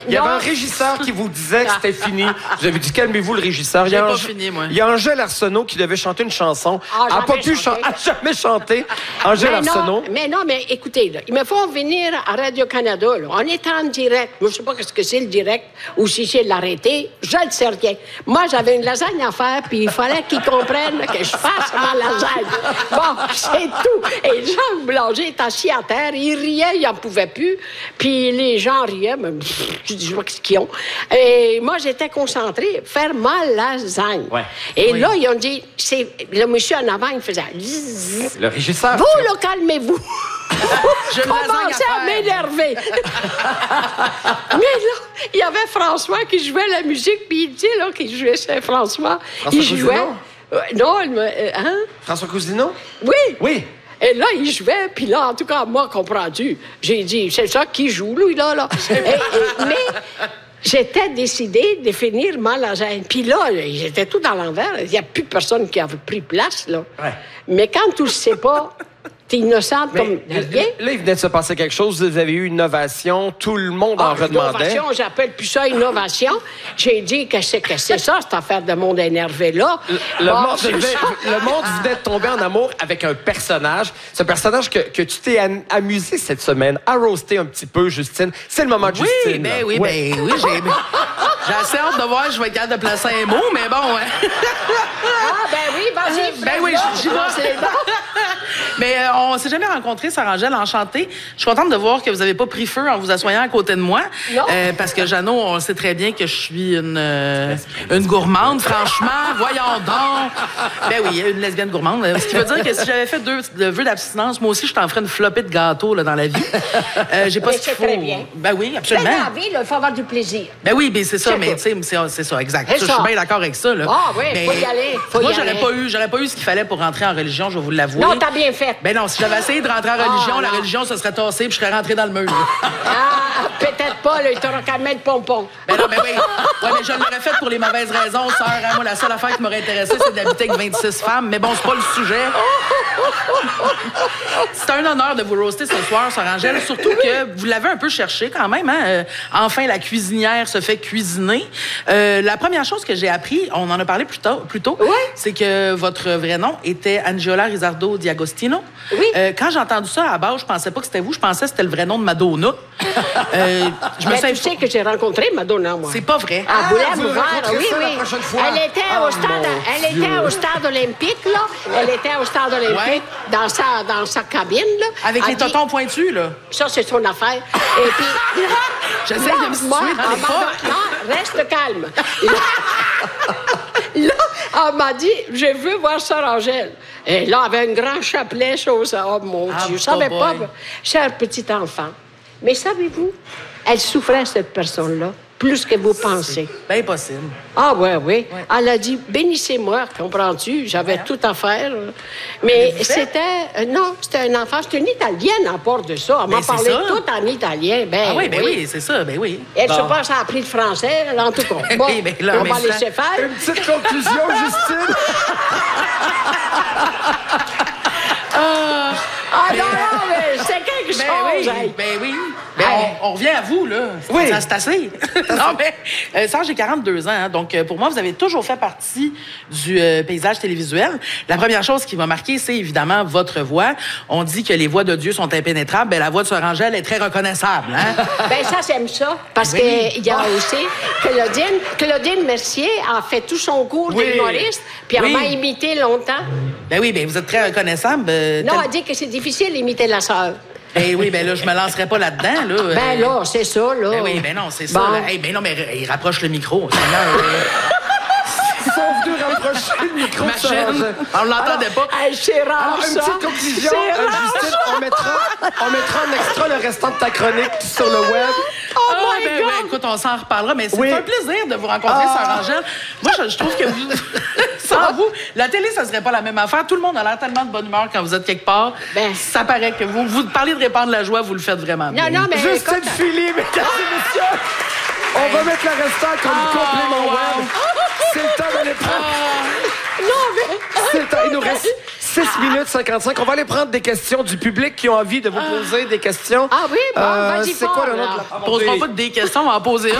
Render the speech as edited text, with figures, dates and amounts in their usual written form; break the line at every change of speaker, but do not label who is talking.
Il y avait un régisseur qui vous disait que c'était fini. Vous avez dit, calmez-vous, le régisseur.
J'ai pas fini, moi.
Il y a Angèle Arsenault qui devait chanter une chanson. Elle n'a pas pu jamais chanter. Angèle Arsenault.
Mais écoutez, là, il me faut venir à Radio-Canada. On est en direct. Je ne sais pas ce que c'est le direct ou si c'est l'arrêté. Je ne sais rien. Moi, j'avais une lasagne à faire, puis il fallait qu'ils comprennent que je fasse ma lasagne. Bon, c'est tout. Et Jean Boulanger est assis à terre. Il riait, il n'en pouvait plus. Puis les gens riaient. Mais, je dis, je vois ce qu'ils ont. Et moi, j'étais concentrée, faire ma lasagne.
Ouais.
Et là, ils ont dit, c'est le monsieur en avant, il faisait...
Le régisseur.
Vous, là, calmez-vous.
Je
commençais à m'énerver. Mais là, il y avait François qui jouait la musique, puis il dit là qu'il jouait Saint-François. Il jouait... non, hein?
François Cousineau?
Oui.
Oui.
Et là, il jouait, puis là, en tout cas, moi, comprendu, j'ai dit, c'est ça qui joue, lui, là. Mais j'étais décidée de finir ma lasagne. Puis là, j'étais tout dans l'envers. Il n'y a plus personne qui avait pris place, là.
Ouais.
Mais quand tu ne sais pas, t'es innocente comme rien.
Là, il venait de se passer quelque chose. Vous avez eu une innovation. Tout le monde en redemandait.
Innovation, j'appelle plus ça innovation. J'ai dit que c'est ça, cette affaire de monde énervé-là.
Le monde venait de tomber en amour avec un personnage. Ce personnage que tu t'es amusé cette semaine à roaster un petit peu, Justine. C'est le moment de Justine.
Oui, j'ai assez hâte de voir, je vais être capable de placer un mot, mais bon.
Vas-y.
Oui, j'y vais. Mais on s'est jamais rencontrés, Sarah Angèle, enchantée. Je suis contente de voir que vous n'avez pas pris feu en vous assoyant à côté de moi.
Non.
Parce que Jeannot, on sait très bien que je suis une gourmande, franchement. Voyons donc. Ben oui, une lesbienne gourmande. Ce qui veut dire que si j'avais fait 2 vœux d'abstinence, moi aussi, je t'en ferais une flopée de gâteaux là, dans la vie. J'ai pas ce qu'il faut.
très bien.
Ben oui, absolument.
Mais dans la vie, il faut avoir du plaisir.
Ben oui, ben c'est ça, mais tu sais, c'est ça, exact. Je suis bien d'accord avec ça. Là.
Ah oui, faut y aller.
Moi, j'aurais pas eu ce qu'il fallait pour rentrer en religion, je vais vous l'avouer.
Non, t'as bien fait.
Ben non, si j'avais essayé de rentrer en religion, la religion se serait tassée puis je serais rentré dans le mur.
Peut-être pas, là, il t'aura qu'à mettre pompon.
Ben non, ben oui. Ouais, mais je l'aurais fait pour les mauvaises raisons, sœur. Hein? Moi, la seule affaire qui m'aurait intéressée, c'est d'habiter avec 26 femmes. Mais bon, c'est pas le sujet. C'est un honneur de vous roaster ce soir, sœur Angèle. Surtout que vous l'avez un peu cherché quand même. Hein? Enfin, la cuisinière se fait cuisiner. La première chose que j'ai appris, on en a parlé plus tôt, c'est que votre vrai nom était Angela Rizzardo D'Agostino.
Oui.
Quand j'ai entendu ça, à base, je pensais pas que c'était vous. Je pensais que c'était le vrai nom de Madonna.
Tu sais que j'ai rencontré Madonna, moi.
C'est pas vrai.
À Boulay-Bouvert, oui.
La prochaine fois.
Elle était au stade olympique, là. Elle était au stade olympique, dans sa cabine, là.
Avec les totons pointus, là.
Ça, c'est son affaire. Et puis...
J'essaie de me situer dans l'époque.
Non, reste calme. Là, elle m'a dit, je veux voir Sœur Angèle. Et là, elle avait un grand chapelet, chose. Oh, mon Dieu, je savais pas. Cher petit enfant. Mais savez-vous, elle souffrait, cette personne-là, plus que vous pensez.
C'est bien possible.
Ah, oui. Elle a dit, bénissez-moi, comprends-tu? J'avais tout à faire. Mais c'était... non, c'était un enfant. C'était une Italienne à part de ça. Elle m'a parlé tout en italien.
Oui, c'est ça, ben oui.
Elle se passe à appris le français, en tout cas. Bon, on va laisser faire.
Une petite conclusion, Justine.
Non, mais c'est quelque chose.
Ben oui. On revient à vous, là.
Oui.
Ça, c'est assez. Non, mais ça, j'ai 42 ans. Hein, donc, pour moi, vous avez toujours fait partie du paysage télévisuel. La première chose qui m'a marqué, c'est évidemment votre voix. On dit que les voix de Dieu sont impénétrables. Ben, la voix de Sœur Angèle est très reconnaissable. Hein?
Ben ça, j'aime ça. Parce qu'il y a aussi Claudine Mercier a fait tout son cours d'humoriste, puis elle m'a imité longtemps.
Ben oui, ben vous êtes très reconnaissable.
Non, elle dit que c'est difficile d'imiter la sœur.
Ben oui, ben là, je me lancerai pas là-dedans, là.
Ben là, c'est ça, là.
Ben oui, ben non, c'est ça. Là. Hey, ben non, mais il rapproche le micro.
Ils sont venus rapprocher le micro de Sœur Angèle.
On l'entendait pas.
C'est rare,
une petite conclusion, Justine, on mettra en extra le restant de ta chronique sur le web.
Oh my God!
Ben, écoute, on s'en reparlera, mais c'est un plaisir de vous rencontrer, Sœur Angèle. Moi, je trouve que vous... Sans vous, la télé, ça serait pas la même affaire. Tout le monde a l'air tellement de bonne humeur quand vous êtes quelque part. Ben, ça paraît que vous parlez de répandre la joie, vous le faites vraiment bien.
Non, mais...
Justine Philly, mesdames et messieurs, on va mettre le restant comme complément web. C'est le temps d'aller prendre...
Non, mais...
C'est le temps. Il nous reste 6 minutes 55. On va aller prendre des questions du public qui ont envie de vous poser des questions.
Ah oui, bon, vas-y
c'est quoi le nom de la...
On ne posera pas des questions, on va en poser une.